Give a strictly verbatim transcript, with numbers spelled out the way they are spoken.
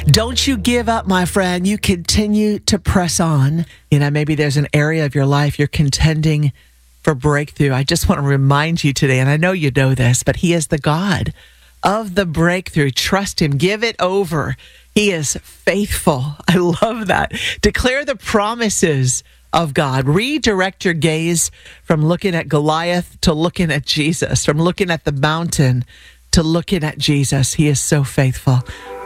Don't you give up, my friend. You continue to press on. You know, maybe there's an area of your life you're contending for breakthrough. I just want to remind you today, and I know you know this, but He is the God of the breakthrough. Trust Him. Give it over. He is faithful. I love that. Declare the promises of God. Redirect your gaze from looking at Goliath to looking at Jesus, from looking at the mountain to looking at Jesus. He is so faithful.